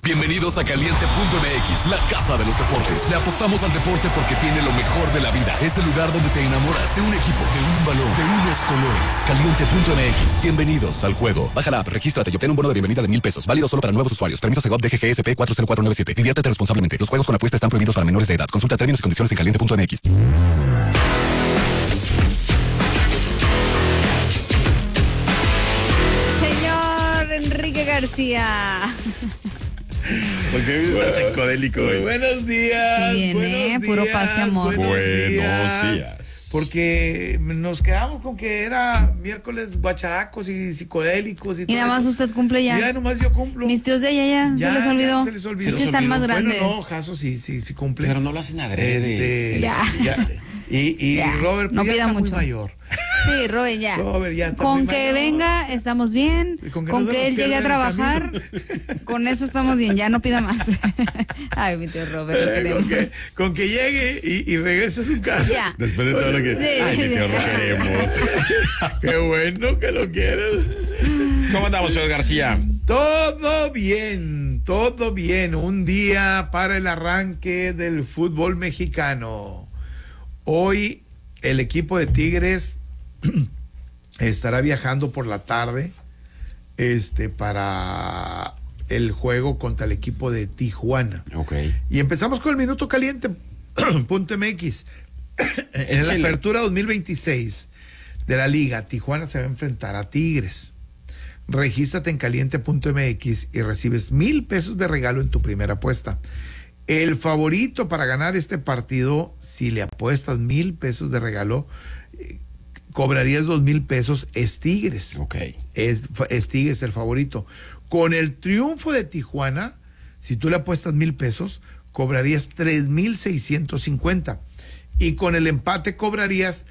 Bienvenidos a Caliente.mx, la casa de los deportes. Le apostamos al deporte porque tiene lo mejor de la vida. Es el lugar donde te enamoras de un equipo, de un balón, de unos colores. Caliente.mx, bienvenidos al juego. Baja la app, regístrate y obtén un bono de bienvenida de $1,000. Válido solo para nuevos usuarios. Permiso Segov DGGSP 40497. Diviértete responsablemente. Los juegos con apuesta están prohibidos para menores de edad. Consulta términos y condiciones en Caliente.mx. Señor Enrique García. ¿Por qué estás psicodélico hoy? Buenos días. Viene, puro paz y amor. Buenos días. Porque nos quedamos con que era miércoles guacharacos y psicodélicos y todo nada más eso. usted cumple ya. Ya nomás yo cumplo. Mis tíos de allá ya se les olvidó. Ya se les olvidó. Es que están más grandes. Bueno, no, Jaso sí cumple. Pero no lo hacen adrede. Ya. Y Ya, Robert pues, no ya pida está mucho. muy mayor. Sí, Robin, ya. Robert ya está Con muy que mayor. venga, estamos bien. Y con que Con no se que nos él llegue pierda a en el trabajar, con eso estamos bien. Ya no pida más. Ay, mi tío Robert. lo queremos. Con que llegue y regrese a su casa. Ya. Después de todo lo que... Sí, Ay, mi tío, sí. lo queremos. Qué bueno que lo quieres. ¿Cómo andamos, señor García? Todo bien, todo bien. Un día para el arranque del fútbol mexicano. Hoy el equipo de Tigres estará viajando por la tarde para el juego contra el equipo de Tijuana. Ok. Y empezamos con el minuto caliente punto MX. En la Échale. apertura 2026 de la liga, Tijuana se va a enfrentar a Tigres. Regístrate en caliente.mx y recibes $1,000 de regalo en tu primera apuesta. El favorito para ganar este partido, si le apuestas $1,000 de regalo, cobrarías $2,000, es Tigres. Ok. Es Tigres el favorito. Con el triunfo de Tijuana, si tú le apuestas $1,000, cobrarías 3,650. Y con el empate cobrarías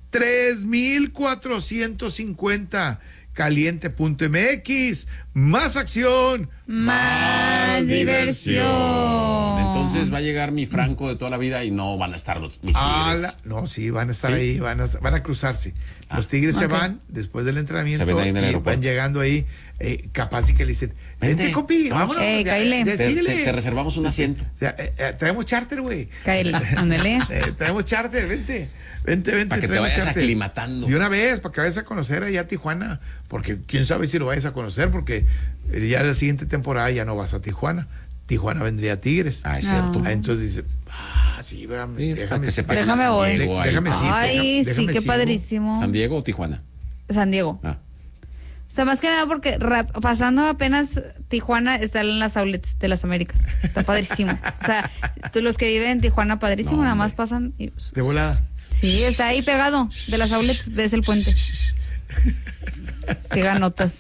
3,450. Caliente.mx, más acción, Más diversión. Entonces va a llegar mi Franco de toda la vida y no van a estar mis Tigres. No, sí, van a estar ¿Sí? ahí, van a cruzarse. Los Tigres se ok. van después del entrenamiento Se ven ahí en el y aeropuerto. van llegando ahí, capaz y que le dicen, vente, compi, vamos. vámonos. cáile. Te reservamos un asiento. O sea, traemos charter, güey. Cáele, ándale. Traemos charter, vente. Vente, Para que te traemos vayas charter. aclimatando. De una vez, para que vayas a conocer allá a Tijuana. Porque quién sabe si lo vayas a conocer, porque ya la siguiente temporada ya no vas a Tijuana. Tijuana vendría a Tigres. Ah, es cierto. Entonces dice, sí, déjame, Sí, para que sepas Déjame San voy. Diego ahí. Déjame sí. Ay, sí, déjame qué sigo. padrísimo. ¿San Diego o Tijuana? San Diego. Ah. O sea, más que nada porque pasando apenas Tijuana está en las outlets de las Américas. Está padrísimo. O sea, tú los que viven en Tijuana, padrísimo, No, nada más hombre. pasan. Y, pues, De volada. sí, está ahí pegado. De las outlets ves el puente. Qué ganotas.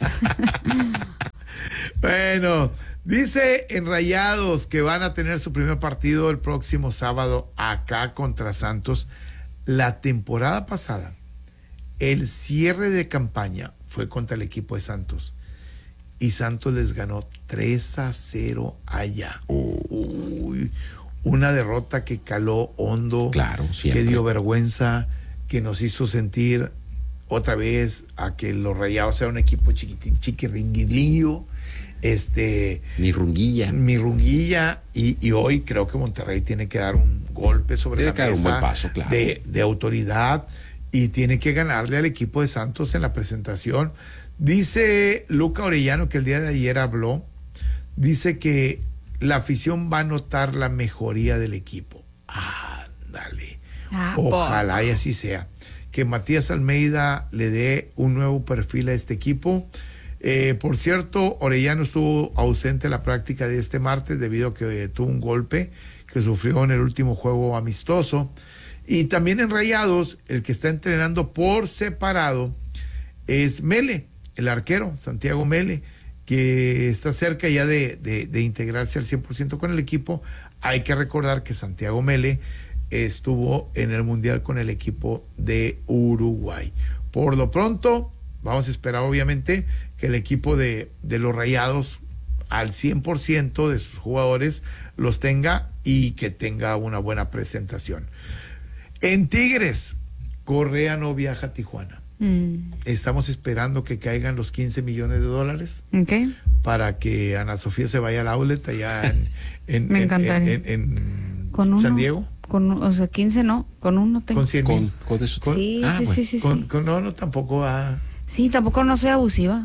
Bueno, dice en Rayados que van a tener su primer partido el próximo sábado acá contra Santos. La temporada pasada, el cierre de campaña fue contra el equipo de Santos y Santos les ganó 3-0 allá. Uy, una derrota que caló hondo, Claro, siempre. que dio vergüenza, que nos hizo sentir otra vez a que los Rayados eran un equipo chiquiringuilillo, Mi runguilla. mi runguilla, y hoy creo que Monterrey tiene que dar un golpe sobre Tiene la que dar un mesa buen paso, claro. de autoridad, y tiene que ganarle al equipo de Santos en la presentación. Dice Luca Orellano, que el día de ayer habló, dice que la afición va a notar la mejoría del equipo. Ándale. Ojalá y así sea. Que Matías Almeida le dé un nuevo perfil a este equipo. Por cierto, Orellano estuvo ausente en la práctica de este martes debido a que tuvo un golpe que sufrió en el último juego amistoso. Y también en Rayados, el que está entrenando por separado es Mele, el arquero, Santiago Mele, que está cerca ya de integrarse al 100% con el equipo. Hay que recordar que Santiago Mele estuvo en el Mundial con el equipo de Uruguay. Por lo pronto, vamos a esperar obviamente que el equipo de los Rayados al 100% de sus jugadores los tenga y que tenga una buena presentación. En Tigres, Correa no viaja a Tijuana. Estamos esperando que caigan los $15 millones Ok. para que Ana Sofía se vaya al outlet allá Me encantaría. en Con San uno. Diego. O sea, 15 no, con uno tengo. Con 100,000. Con eso. Sí, Ah, sí, bueno. sí, sí, sí. No, tampoco va. Sí, tampoco no soy abusiva.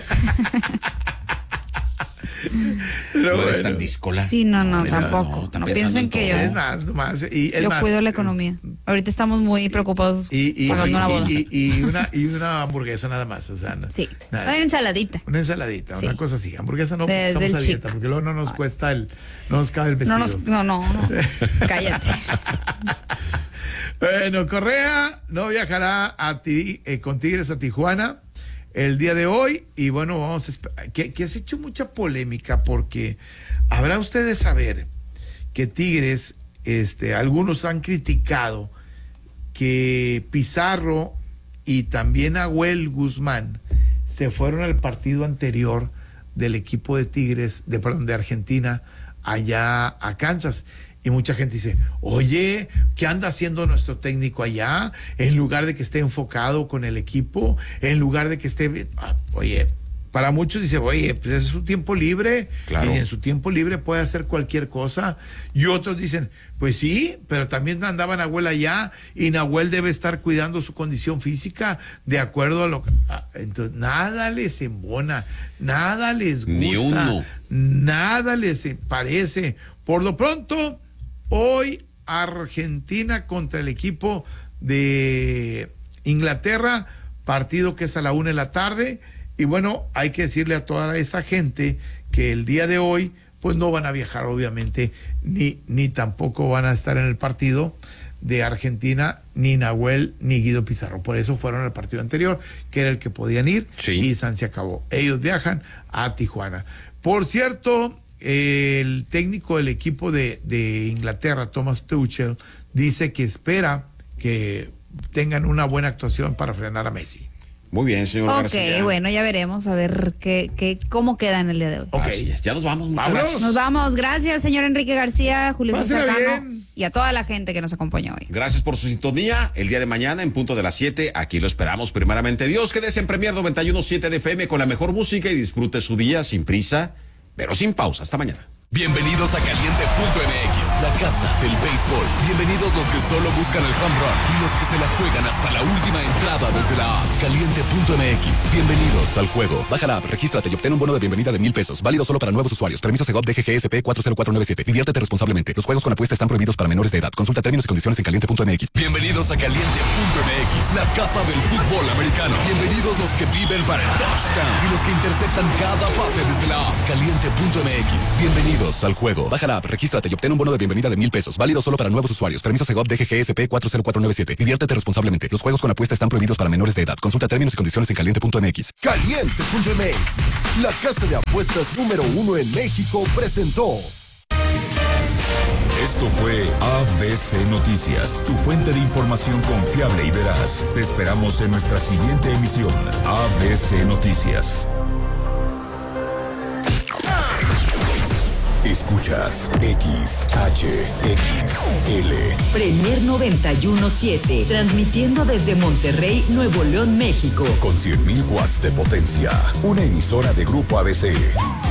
Pero No eres bueno. tan díscola. Sí, no, Mira, tampoco. está No pensando piensen en que todo. yo- Es más, nomás, y es Yo más, cuido la economía. Ahorita estamos muy preocupados pagando una boda. y una hamburguesa nada más, o sea, Sí, nada. una ensaladita. Una ensaladita, Sí. una cosa así. Hamburguesa no, Del estamos a dieta, chic. porque luego no nos cuesta no nos cabe el vestido. No, cállate. Bueno, Correa no viajará con Tigres a Tijuana el día de hoy. Y bueno, vamos a que has hecho mucha polémica, porque habrá ustedes saber que Tigres, algunos han criticado que Pizarro y también Nahuel Guzmán se fueron al partido anterior del equipo de Tigres, de Argentina, allá a Kansas. Y mucha gente dice, oye, ¿qué anda haciendo nuestro técnico allá? En lugar de que esté enfocado con el equipo, en lugar de que esté... oye, para muchos dice, oye, pues es su tiempo libre, Claro. y en su tiempo libre puede hacer cualquier cosa. Y otros dicen, pues sí, pero también andaba Nahuel allá, y Nahuel debe estar cuidando su condición física de acuerdo a lo que... Entonces, nada les embona, nada les gusta, Ni uno. nada les parece. Por lo pronto, hoy Argentina contra el equipo de Inglaterra, partido que es a la 1:00 p.m. Y bueno, hay que decirle a toda esa gente que el día de hoy pues no van a viajar, obviamente, ni tampoco van a estar en el partido de Argentina, ni Nahuel ni Guido Pizarro. Por eso fueron al partido anterior, que era el que podían ir, Sí. y se acabó. Ellos viajan a Tijuana. Por cierto, el técnico del equipo de Inglaterra, Thomas Tuchel, dice que espera que tengan una buena actuación para frenar a Messi. Muy bien, señor Ok, García. bueno, ya veremos a ver cómo queda en el día de hoy. Ok. Así es. Ya nos vamos. Muchas Vámonos. gracias. Nos vamos. Gracias, señor Enrique García, Julio César Pásela Cano bien. y a toda la gente que nos acompañó hoy. Gracias por su sintonía. El día de mañana, en punto de las 7, aquí lo esperamos. Primeramente, Dios, quédese en Premier 91.7 de FM con la mejor música y disfrute su día sin prisa, pero sin pausa. Hasta mañana. Bienvenidos a Caliente.mx, la casa del béisbol. Bienvenidos los que solo buscan el home run y los que se la juegan hasta la última entrada desde la app. Caliente.mx, bienvenidos al juego. Baja la app, regístrate y obtén un bono de bienvenida de $1,000. Válido solo para nuevos usuarios. Permiso Segov DGGSP 40497. Diviértete responsablemente. Los juegos con apuesta están prohibidos para menores de edad. Consulta términos y condiciones en Caliente.mx. Bienvenidos a Caliente.mx, la casa del fútbol americano. Bienvenidos los que viven para el touchdown y los que interceptan cada pase desde la app. Caliente.mx, bienvenidos al juego. Baja la app, regístrate y obtén un bono de bienvenida de $1,000. Válido solo para nuevos usuarios. Permiso Segov DGGSP 40497. Diviértete responsablemente. Los juegos con apuesta están prohibidos para menores de edad. Consulta términos y condiciones en Caliente.mx. Caliente.mx, la casa de apuestas número 1 en México, presentó. Esto fue ABC Noticias, tu fuente de información confiable y veraz. Te esperamos en nuestra siguiente emisión. ABC Noticias. Escuchas XHXL. Premier 91.7, transmitiendo desde Monterrey, Nuevo León, México. Con 100,000 watts de potencia. Una emisora de Grupo ABC.